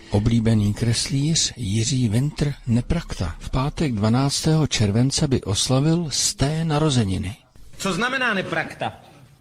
Oblíbený kreslíř Jiří Winter Neprakta v pátek 12. července by oslavil 100. narozeniny. Co znamená neprakta?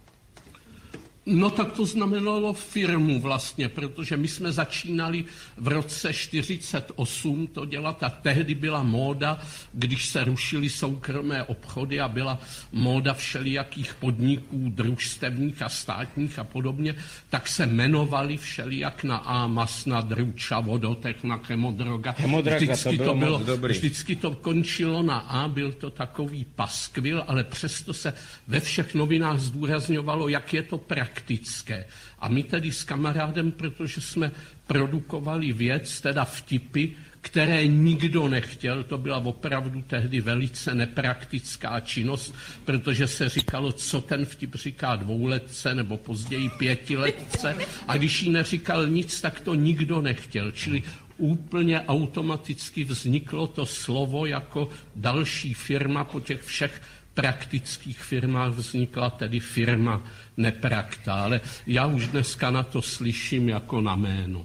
No tak to znamenalo firmu vlastně, protože my jsme začínali v roce 48 to dělat a tehdy byla móda, když se rušily soukromé obchody a byla móda všelijakých podniků, družstevních a státních a podobně, tak se jmenovali všelijak na A, masna, druča, vodotechna, chemodroga. Vždycky to končilo na A, byl to takový paskvil, ale přesto se ve všech novinách zdůrazňovalo, jak je to praktické. A my tedy s kamarádem, protože jsme produkovali věc, teda vtipy, které nikdo nechtěl, to byla opravdu tehdy velice nepraktická činnost, protože se říkalo, co ten vtip říká dvouletce nebo později pětiletce a když jí neříkal nic, tak to nikdo nechtěl, čili úplně automaticky vzniklo to slovo jako další firma po těch všech praktických firmách vznikla tedy firma Neprakta, ale já už dneska na to slyším jako na jméno.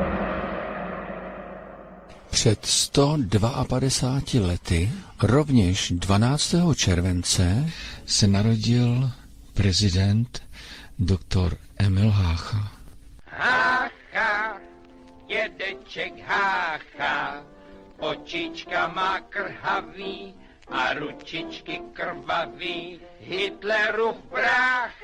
Před 152 lety, rovněž 12. července, se narodil prezident doktor Emil Hácha. Hácha, dědeček Hácha, očička má krhavý a ručičky krvavý, Hitlerův brácha.